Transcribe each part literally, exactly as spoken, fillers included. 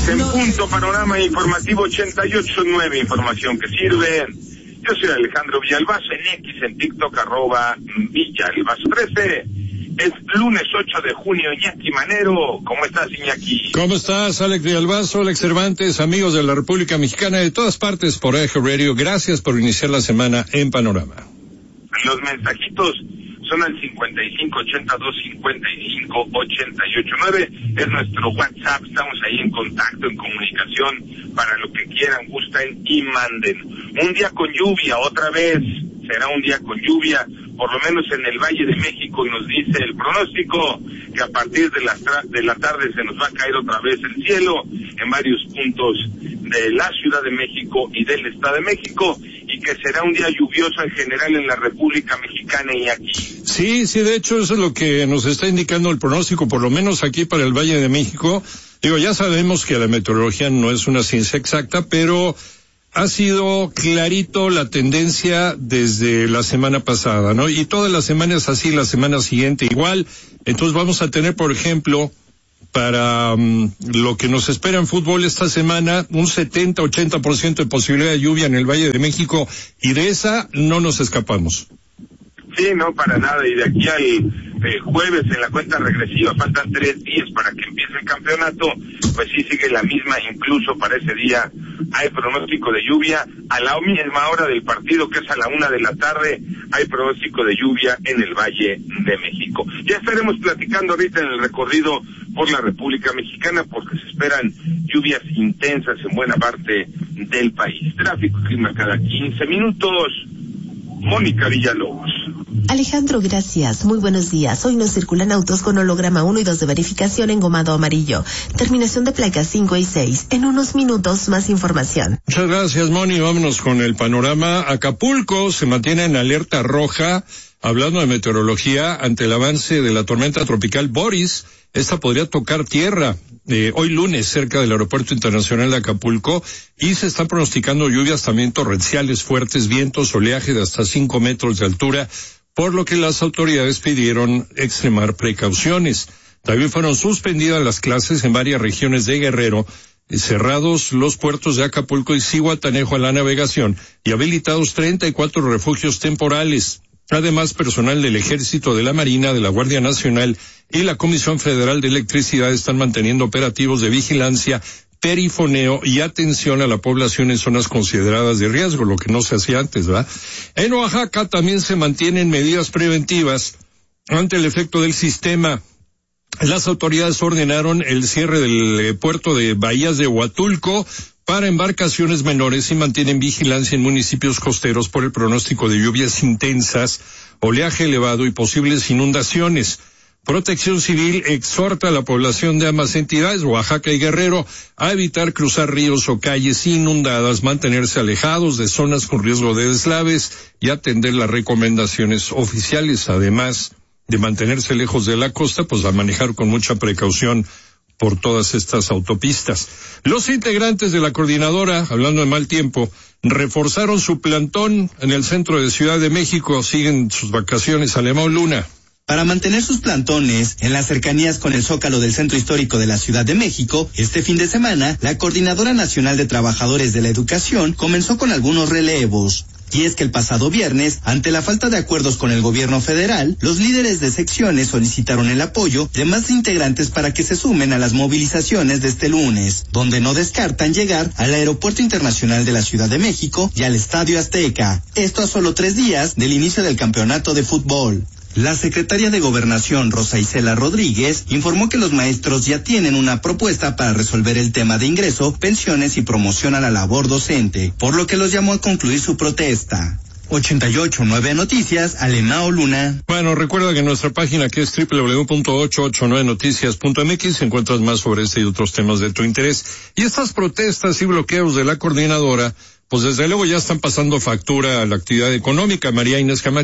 en punto, panorama informativo ochenta y ocho punto nueve, información que sirve. Yo soy Alejandro Villalbazo, en X, en TikTok, arroba Villalbazo trece. Es lunes ocho de junio, Iñaki Manero. ¿Cómo estás, Iñaki? ¿Cómo estás, Alex Villalbazo, Alex Cervantes, amigos de la República Mexicana de todas partes por Eje Radio? Gracias por iniciar la semana en Panorama. Los mensajitos son al cincuenta y cinco ochenta y dos cincuenta y cinco ochenta y ocho nueve, es nuestro WhatsApp, estamos ahí en contacto, en comunicación, para lo que quieran, gusten y manden. Un día con lluvia, otra vez, será un día con lluvia, por lo menos en el Valle de México, y nos dice el pronóstico que a partir de la, de la tarde se nos va a caer otra vez el cielo en varios puntos de la Ciudad de México y del Estado de México, y que será un día lluvioso en general en la República Mexicana y aquí. Sí, sí, de hecho eso es lo que nos está indicando el pronóstico, por lo menos aquí para el Valle de México. Digo, ya sabemos que la meteorología no es una ciencia exacta, pero ha sido clarito la tendencia desde la semana pasada, ¿no? Y todas las semanas así, la semana siguiente igual. Entonces vamos a tener, por ejemplo, para um, lo que nos espera en fútbol esta semana, un setenta ochenta por ciento de posibilidad de lluvia en el Valle de México, y de esa no nos escapamos. Sí, no, para nada, y de aquí al eh, jueves en la cuenta regresiva faltan tres días para que empiece el campeonato, pues sí sigue la misma, incluso para ese día hay pronóstico de lluvia, a la misma hora del partido, que es a la una de la tarde, hay pronóstico de lluvia en el Valle de México. Ya estaremos platicando ahorita en el recorrido por la República Mexicana, porque se esperan lluvias intensas en buena parte del país. Tráfico y clima cada quince minutos. Mónica Villalobos. Alejandro, gracias. Muy buenos días. Hoy nos circulan autos con holograma uno y dos de verificación engomado amarillo. Terminación de placas cinco y seis. En unos minutos, más información. Muchas gracias, Moni. Vámonos con el panorama. Acapulco se mantiene en alerta roja, hablando de meteorología, ante el avance de la tormenta tropical Boris. Esta podría tocar tierra eh, hoy lunes cerca del Aeropuerto Internacional de Acapulco, y se están pronosticando lluvias también torrenciales, fuertes vientos, oleaje de hasta cinco metros de altura, por lo que las autoridades pidieron extremar precauciones. También fueron suspendidas las clases en varias regiones de Guerrero, cerrados los puertos de Acapulco y Zihuatanejo a la navegación, y habilitados treinta y cuatro refugios temporales. Además, personal del Ejército, de la Marina, de la Guardia Nacional y la Comisión Federal de Electricidad están manteniendo operativos de vigilancia, perifoneo y atención a la población en zonas consideradas de riesgo, lo que no se hacía antes, ¿verdad? En Oaxaca también se mantienen medidas preventivas ante el efecto del sistema. Las autoridades ordenaron el cierre del eh, puerto de Bahías de Huatulco para embarcaciones menores y mantienen vigilancia en municipios costeros por el pronóstico de lluvias intensas, oleaje elevado y posibles inundaciones. Protección Civil exhorta a la población de ambas entidades, Oaxaca y Guerrero, a evitar cruzar ríos o calles inundadas, mantenerse alejados de zonas con riesgo de deslaves y atender las recomendaciones oficiales, además de mantenerse lejos de la costa, pues a manejar con mucha precaución por todas estas autopistas. Los integrantes de la coordinadora, hablando de mal tiempo, reforzaron su plantón en el centro de Ciudad de México, siguen sus vacaciones. Alemão Luna. Para mantener sus plantones en las cercanías con el Zócalo del Centro Histórico de la Ciudad de México, este fin de semana, la Coordinadora Nacional de Trabajadores de la Educación comenzó con algunos relevos. Y es que el pasado viernes, ante la falta de acuerdos con el gobierno federal, los líderes de secciones solicitaron el apoyo de más integrantes para que se sumen a las movilizaciones de este lunes, donde no descartan llegar al Aeropuerto Internacional de la Ciudad de México y al Estadio Azteca. Esto a solo tres días del inicio del campeonato de fútbol. La secretaria de Gobernación, Rosa Isela Rodríguez, informó que los maestros ya tienen una propuesta para resolver el tema de ingreso, pensiones y promoción a la labor docente, por lo que los llamó a concluir su protesta. ochenta y ocho punto nueve Noticias, Alemão Luna. Bueno, recuerda que en nuestra página, que es doble u doble u doble u punto ochocientos ochenta y nueve noticias punto m x, encuentras más sobre este y otros temas de tu interés. Y estas protestas y bloqueos de la coordinadora, pues desde luego ya están pasando factura a la actividad económica. María Inés Camacho.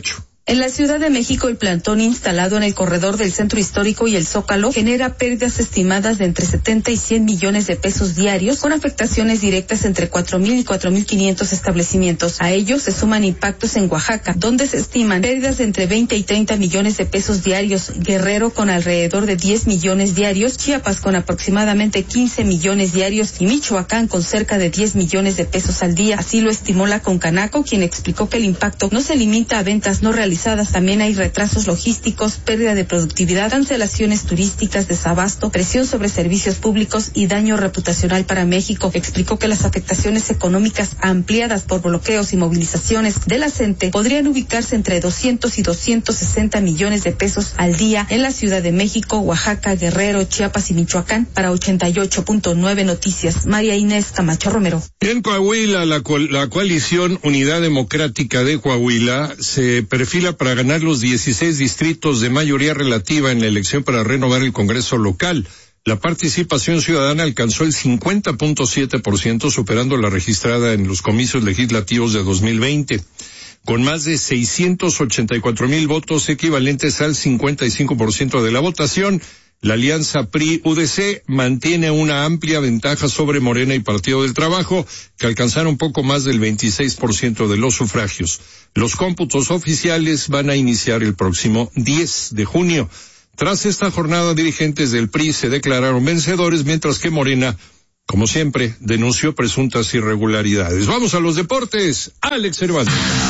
En la Ciudad de México, el plantón instalado en el corredor del Centro Histórico y el Zócalo genera pérdidas estimadas de entre setenta y cien millones de pesos diarios, con afectaciones directas entre cuatro mil y cuatro mil quinientos establecimientos. A ellos se suman impactos en Oaxaca, donde se estiman pérdidas de entre veinte y treinta millones de pesos diarios, Guerrero con alrededor de diez millones diarios, Chiapas con aproximadamente quince millones diarios y Michoacán con cerca de diez millones de pesos al día. Así lo estimó la Concanaco, quien explicó que el impacto no se limita a ventas no realizadas. También hay retrasos logísticos, pérdida de productividad, cancelaciones turísticas, desabasto, presión sobre servicios públicos y daño reputacional para México. Explicó que las afectaciones económicas ampliadas por bloqueos y movilizaciones de la CENTE podrían ubicarse entre doscientos y doscientos sesenta millones de pesos al día en la Ciudad de México, Oaxaca, Guerrero, Chiapas y Michoacán. Para ochenta y ocho punto nueve Noticias, María Inés Camacho Romero. En Coahuila, la, co la coalición Unidad Democrática de Coahuila se perfila para ganar los dieciséis distritos de mayoría relativa en la elección para renovar el Congreso local. La participación ciudadana alcanzó el cincuenta punto siete por ciento, superando la registrada en los comicios legislativos de dos mil veinte. Con más de seiscientos ochenta y cuatro mil votos equivalentes al cincuenta y cinco por ciento de la votación, la alianza P R I-U D C mantiene una amplia ventaja sobre Morena y Partido del Trabajo, que alcanzaron un poco más del veintiséis por ciento de los sufragios. Los cómputos oficiales van a iniciar el próximo diez de junio. Tras esta jornada, dirigentes del P R I se declararon vencedores, mientras que Morena, como siempre, denunció presuntas irregularidades. Vamos a los deportes. Alex Cervantes.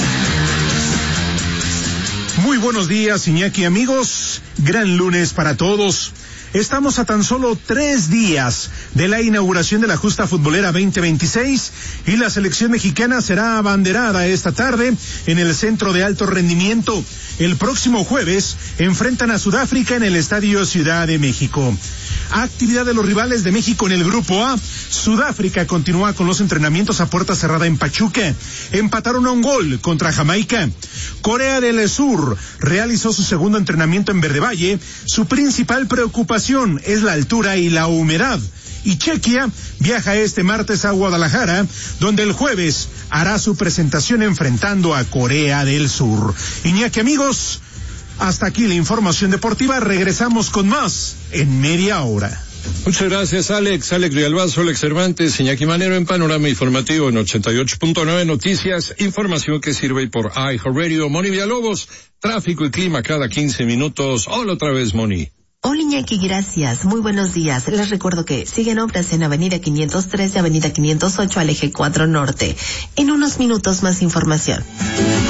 Muy buenos días, Iñaki, amigos. Gran lunes para todos. Estamos a tan solo tres días de la inauguración de la Justa Futbolera veinte veintiséis y la selección mexicana será abanderada esta tarde en el Centro de Alto Rendimiento. El próximo jueves enfrentan a Sudáfrica en el Estadio Ciudad de México. Actividad de los rivales de México en el Grupo A. Sudáfrica continúa con los entrenamientos a puerta cerrada en Pachuca. Empataron a un gol contra Jamaica. Corea del Sur realizó su segundo entrenamiento en Verde Valle. Su principal preocupación es la altura y la humedad. Y Chequia viaja este martes a Guadalajara, donde el jueves hará su presentación enfrentando a Corea del Sur. Iñaki, amigos, hasta aquí la información deportiva. Regresamos con más en media hora. Muchas gracias, Alex. Alex Villalbazo, Alex Cervantes, Iñaki Manero en Panorama Informativo en ochenta y ocho punto nueve Noticias. Información que sirve por iHeartRadio. Moni Villalobos, tráfico y clima cada quince minutos. Hola otra vez, Moni. Hola, Iñaki, gracias. Muy buenos días. Les recuerdo que siguen obras en Avenida quinientos tres y Avenida quinientos ocho al eje cuatro Norte. En unos minutos más información.